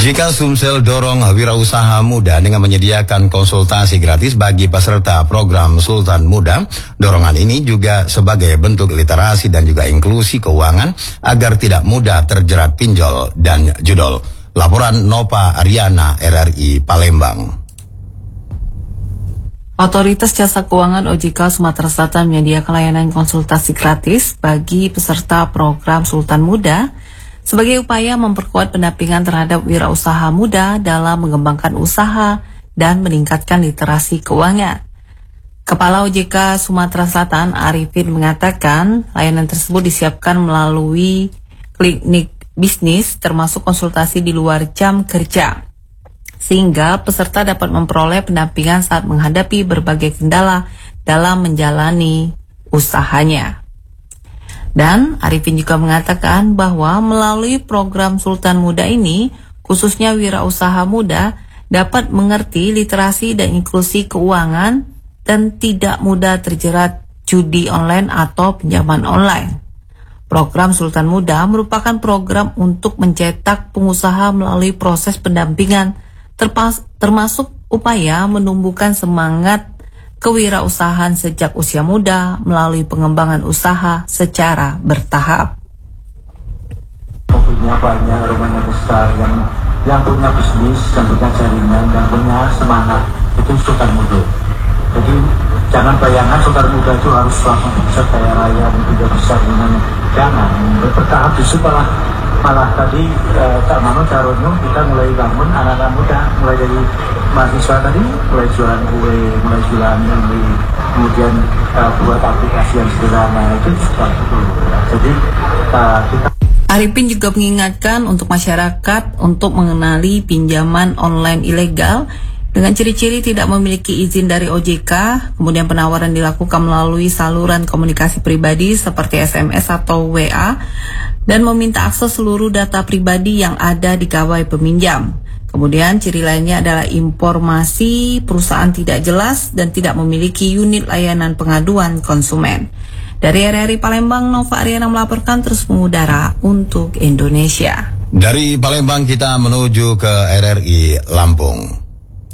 Ojk Sumsel dorong wirausaha muda dengan menyediakan konsultasi gratis bagi peserta program Sultan Muda. Dorongan ini juga sebagai bentuk literasi dan juga inklusi keuangan agar tidak mudah terjerat pinjol dan judol. Laporan Nova Ariana, RRI Palembang. Otoritas Jasa Keuangan OJK Sumatera Selatan menyediakan layanan konsultasi gratis bagi peserta program Sultan Muda sebagai upaya memperkuat pendampingan terhadap wirausaha muda dalam mengembangkan usaha dan meningkatkan literasi keuangan. Kepala OJK Sumatera Selatan Arifin mengatakan layanan tersebut disiapkan melalui klinik bisnis termasuk konsultasi di luar jam kerja, sehingga peserta dapat memperoleh pendampingan saat menghadapi berbagai kendala dalam menjalani usahanya. Dan Arifin juga mengatakan bahwa melalui program Sultan Muda ini, khususnya wirausaha muda dapat mengerti literasi dan inklusi keuangan dan tidak mudah terjerat judi online atau pinjaman online. Program Sultan Muda merupakan program untuk mencetak pengusaha melalui proses pendampingan, termasuk upaya menumbuhkan semangat kewirausahaan sejak usia muda melalui pengembangan usaha secara bertahap. Punya banyak, rumahnya besar, yang punya bisnis, yang punya jaringan, yang punya semangat, itu Sultan Muda. Jadi jangan bayangkan Sultan Muda itu harus langsung bisa kaya raya, tidak besar gimana. Jangan, bertahap justru malah tadi Kak Mano caranya kita mulai bangun anak-anak muda, mulai dari mahasiswa tadi, mulai jualan kue, mulai jualan mie, kemudian buat aplikasi yang sederhana itu seperti itu. Jadi kita. Arifin juga mengingatkan untuk masyarakat untuk mengenali pinjaman online ilegal dengan ciri-ciri tidak memiliki izin dari OJK, kemudian penawaran dilakukan melalui saluran komunikasi pribadi seperti SMS atau WA, dan meminta akses seluruh data pribadi yang ada di gawai peminjam. Kemudian ciri lainnya adalah informasi perusahaan tidak jelas dan tidak memiliki unit layanan pengaduan konsumen. Dari RRI Palembang, Nova Ariana melaporkan terus mengudara untuk Indonesia. Dari Palembang kita menuju ke RRI Lampung.